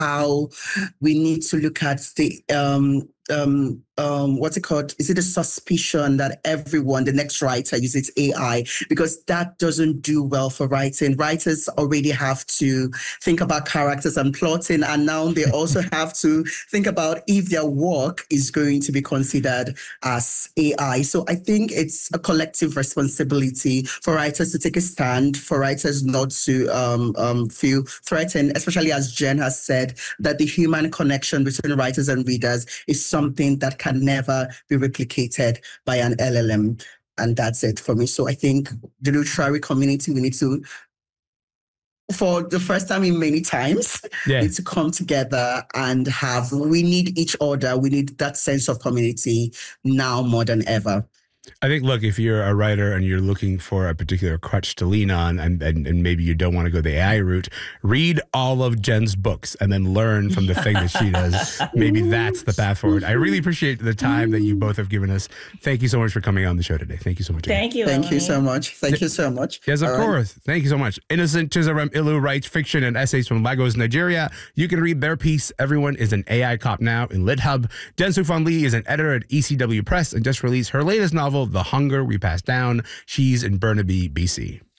how we need to look at the what's it called? Is it a suspicion that the next writer uses AI? Because that doesn't do well for writing. Writers already have to think about characters and plotting, and now they also have to think about if their work is going to be considered as AI. So I think it's a collective responsibility for writers to take a stand, for writers not to feel threatened, especially as Jen has said, that the human connection between writers and readers is something that can never be replicated by an LLM. And that's it for me. So I think the literary community, we need to, for the first time in many times, need to come together and we need each other. We need that sense of community now more than ever. I think, look, if you're a writer and you're looking for a particular crutch to lean on and maybe you don't want to go the AI route, read all of Jen's books and then learn from the thing that she does. Maybe that's the path forward. I really appreciate the time that you both have given us. Thank you so much for coming on the show today. Thank you so much. Thank you. Thank you so much. Thank you so much. Yes, of course. Thank you so much. Innocent Chizarem Ilu writes fiction and essays from Lagos, Nigeria. You can read their piece, Everyone is an AI Cop Now, in LitHub. Densufan Lee is an editor at ECW Press and just released her latest novel, The Hunger We Pass Down. She's in Burnaby, BC.